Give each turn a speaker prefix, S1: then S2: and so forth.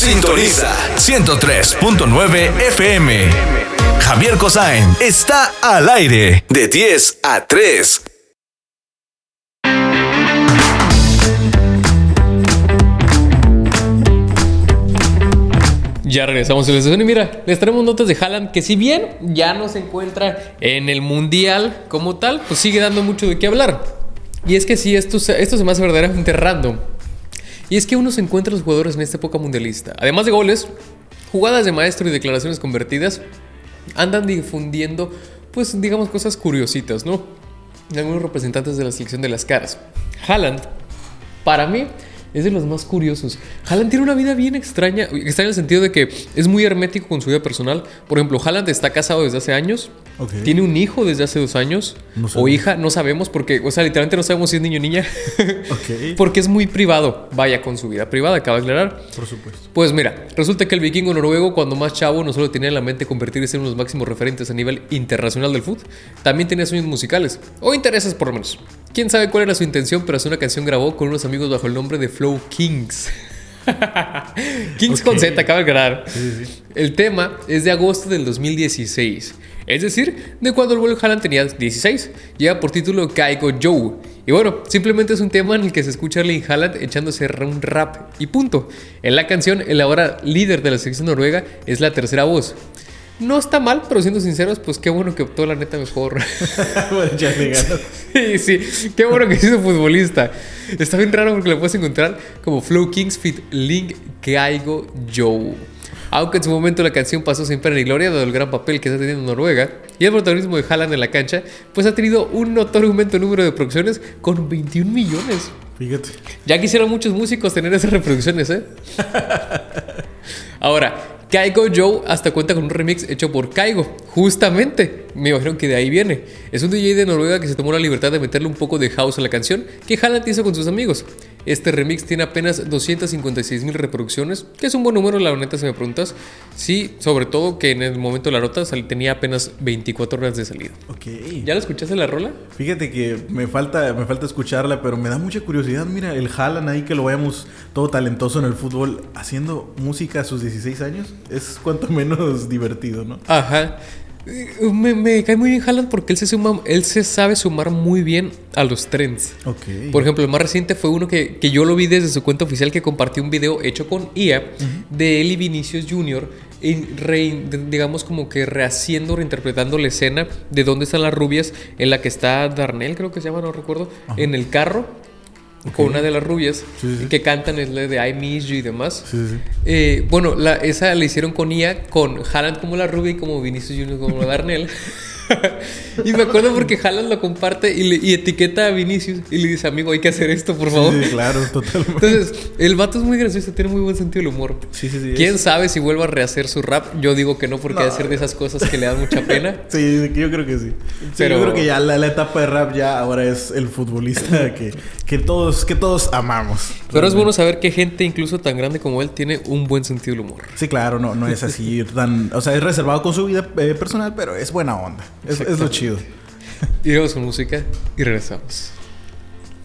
S1: Sintoniza 103.9 FM. Javier Cossain está al aire de 10 a 3.
S2: Ya regresamos a la sesión y mira, les traemos notas de Haaland que si bien ya no se encuentra en el Mundial como tal, pues sigue dando mucho de qué hablar. Y es que sí, esto se me hace verdaderamente random. Y es que uno se encuentra a los jugadores en esta época mundialista. Además de goles, jugadas de maestro y declaraciones convertidas, andan difundiendo, pues digamos, cosas curiositas, ¿no? De algunos representantes de la selección de las caras. Haaland, para mí, es de los más curiosos. Haaland tiene una vida bien extraña en el sentido de que es muy hermético con su vida personal. Por ejemplo, Haaland está casado desde hace años. Okay. Tiene un hijo desde hace 2 años. O hija, no sabemos porque, o sea, literalmente no sabemos si es niño o niña. Okay. Porque es muy privado. Vaya, con su vida privada, acaba de aclarar.
S3: Por supuesto.
S2: Pues mira, resulta que el vikingo noruego, cuando más chavo, no solo tenía en la mente convertirse en uno de los máximos referentes a nivel internacional del fútbol, también tenía sueños musicales. O intereses, por lo menos. Quién sabe cuál era su intención, pero hace una canción grabó con unos amigos bajo el nombre de Flow Kings. Kings okay. Con Z, acaba de aclarar. Sí. El tema es de agosto del 2016. Es decir, de cuando el vuelo Haaland tenía 16. Lleva por título Caigo Joe. Y bueno, simplemente es un tema en el que se escucha a Erling Haaland echándose un rap y punto. En la canción, el ahora líder de la selección noruega es la tercera voz. No está mal, pero siendo sinceros, pues qué bueno que optó la neta mejor.
S3: Bueno, ya me ganó.
S2: Sí, qué bueno que hizo futbolista. Está bien raro porque lo puedes encontrar como Flow Kings feat. Link Caigo Joe. Aunque en su momento la canción pasó sin pena ni gloria, dado el gran papel que está teniendo Noruega y el protagonismo de Haaland en la cancha, pues ha tenido un notorio aumento en número de reproducciones con 21 millones.
S3: Fíjate.
S2: Ya quisieron muchos músicos tener esas reproducciones, ¿eh? Ahora, Caigo Joe hasta cuenta con un remix hecho por Caigo. Justamente, me imagino que de ahí viene. Es un DJ de Noruega que se tomó la libertad de meterle un poco de house a la canción que Haaland hizo con sus amigos. Este remix tiene apenas 256,000 reproducciones, que es un buen número, la neta, si me preguntas. Sí, sobre todo que en el momento de la nota tenía apenas 24 horas de salida.
S3: Ok.
S2: ¿Ya la escuchaste la rola?
S3: Fíjate que me falta escucharla, pero me da mucha curiosidad. Mira, el Haaland ahí que lo veamos todo talentoso en el fútbol, haciendo música a sus 16 años, es cuanto menos divertido, ¿no?
S2: Ajá. Me cae muy bien Haaland porque él se sabe sumar muy bien a los trends.
S3: Okay.
S2: Por ejemplo, el más reciente fue uno que yo lo vi desde su cuenta oficial, que compartió un video hecho con IA de él y Vinicius Jr. digamos como que reinterpretando la escena de Dónde están las rubias, en la que está Darnell, creo que se llama, no recuerdo, en el carro. Okay. Con una de las rubias que cantan es la de I Miss You y demás. Bueno, esa la hicieron con IA, con Haaland como la rubia y como Vinicius Jr. como Darnell. Y me acuerdo porque Haaland lo comparte y etiqueta a Vinicius y le dice: amigo, hay que hacer esto, por favor.
S3: Sí, claro, totalmente.
S2: Entonces, el vato es muy gracioso, tiene muy buen sentido del humor.
S3: Sí.
S2: ¿Quién sabe si vuelva a rehacer su rap? Yo digo que no, porque ha de ser de esas cosas que le dan mucha pena.
S3: Sí, yo creo que sí. Pero yo creo que ya la etapa de rap ya ahora es el futbolista que todos amamos.
S2: Pero realmente es bueno saber que gente incluso tan grande como él tiene un buen sentido del humor.
S3: Sí, claro, no es así tan... O sea, es reservado con su vida personal, pero es buena onda. Es lo chido.
S2: Iremos con música y regresamos.